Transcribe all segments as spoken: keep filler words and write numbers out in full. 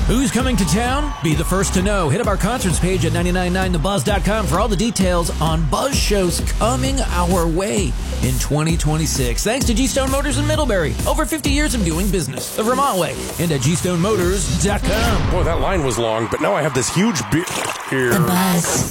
Who's coming to town? Be the first to know. Hit up our concerts page at nine nine nine the buzz dot com for all the details on Buzz shows coming our way in twenty twenty-six. Thanks to G-Stone Motors in Middlebury. Over fifty years of doing business the Vermont way. And at G Stone Motors dot com. Boy, that line was long, but now I have this huge beer here. The Buzz.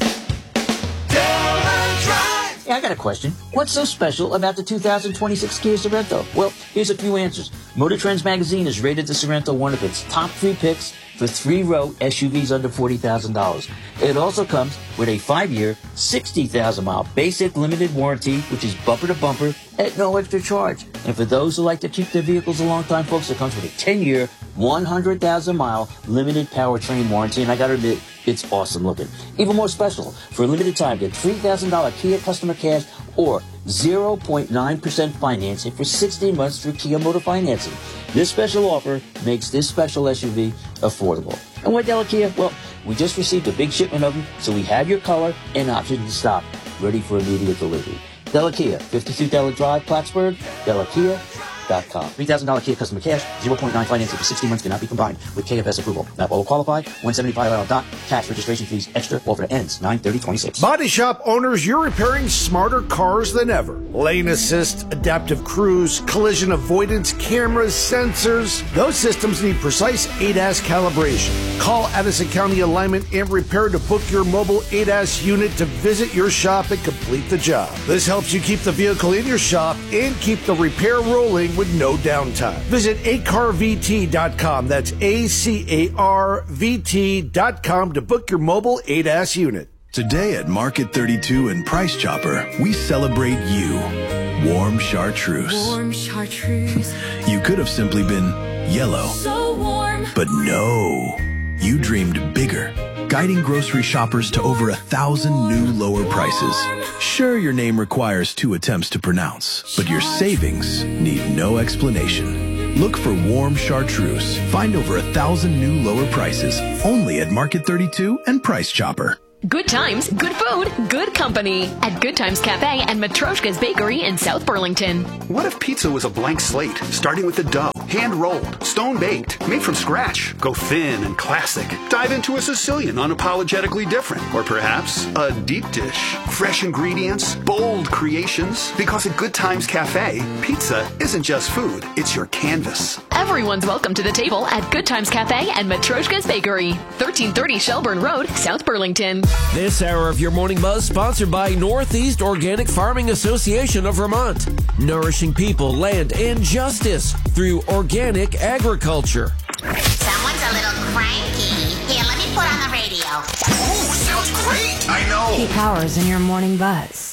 Yeah, I got a question. What's so special about the two thousand twenty-six Kia Sorento? Well, here's a few answers. Motor Trends magazine has rated the Sorento one of its top three picks for three-row S U Vs under forty thousand dollars. It also comes with a five-year, sixty thousand mile basic limited warranty, which is bumper to bumper at no extra charge. And for those who like to keep their vehicles a long time, folks, it comes with a ten-year, one hundred thousand mile limited powertrain warranty. And I got to admit, it's awesome looking. Even more special, for a limited time, get three thousand dollars Kia customer cash or zero point nine percent financing for sixteen months through Kia Motor Financing. This special offer makes this special S U V affordable. And what Della Kia? Well, we just received a big shipment of them, so we have your color and options in stock, ready for immediate delivery. Della Kia, fifty-two Della Drive, Plattsburgh, Della Kia dot com. three thousand dollars Kia customer cash, zero point nine financing for sixteen months cannot be combined with K F S approval. Not all qualify, one seventy-five out dot, cash registration fees extra, offer ends nine thirty twenty-six. Body shop owners, you're repairing smarter cars than ever. Lane assist, adaptive cruise, collision avoidance, cameras, sensors. Those systems need precise A D A S calibration. Call Addison County Alignment and Repair to book your mobile A D A S unit to visit your shop and complete the job. This helps you keep the vehicle in your shop and keep the repair rolling with no downtime. Visit A C A R V T dot com. That's A C A R V T dot com to book your mobile A D A S unit. Today at Market thirty-two and Price Chopper, we celebrate you. Warm chartreuse. Warm chartreuse. You could have simply been yellow. So warm. But no. You dreamed bigger, guiding grocery shoppers to over a thousand new lower prices. Sure, your name requires two attempts to pronounce, but your savings need no explanation. Look for Warm Chartreuse. Find over a thousand new lower prices only at Market thirty-two and Price Chopper. Good times, good food, good company at Good Times Cafe and Matroshka's Bakery in South Burlington. What if pizza was a blank slate, starting with the dough, hand-rolled, stone-baked, made from scratch? Go thin and classic. Dive into a Sicilian unapologetically different. Or perhaps a deep dish. Fresh ingredients, bold creations. Because at Good Times Cafe, pizza isn't just food, it's your canvas. Everyone's welcome to the table at Good Times Cafe and Matroshka's Bakery, thirteen thirty Shelburne Road, South Burlington. This hour of your Morning Buzz sponsored by Northeast Organic Farming Association of Vermont. Nourishing people, land, and justice through organic agriculture. Someone's a little cranky. Here, let me put on the radio. Ooh, sounds great. I know. Pete Powers in your Morning Buzz.